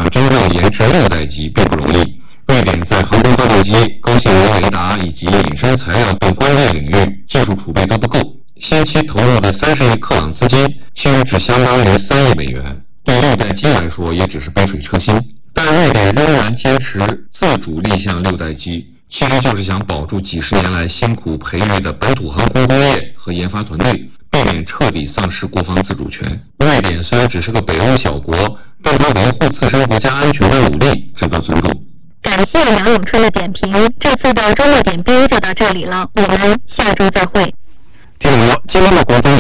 真正研制6代机并不容易。瑞典在航空发动机、高性能雷达以及隐身材料等关键领域技术储备都不够，先期投入的30亿克朗资金，其实只相当于3亿美元，对6代机来说也只是杯水车薪。但瑞典仍然坚持自主立项6代机，其实就是想保住几十年来辛苦培育的本土航空工业和研发团队，避免彻底丧失国防自主权。瑞典虽然只是个北欧小国，但它维护自身国家安全的努力值得尊重。 感谢梁永春的点评，这次的周末点兵就到这里了，我们下周再会。 听众朋友，今天的国风